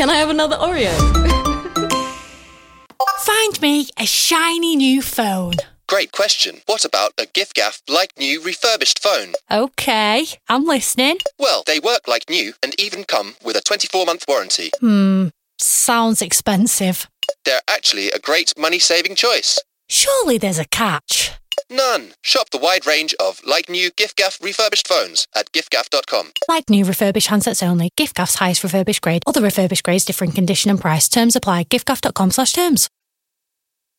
Can I have another Oreo? Find me a shiny new phone. Great question. What about a giffgaff like new refurbished phone? Okay, I'm listening. Well, they work like new and even come with a 24-month warranty. Sounds expensive. They're actually a great money-saving choice. Surely there's a catch. None. Shop the wide range of like new giffgaff refurbished phones at giffgaff.com. Like new refurbished handsets only. Giffgaff's highest refurbished grade. Other refurbished grades differ in condition and price. Terms apply. Giffgaff.com/terms.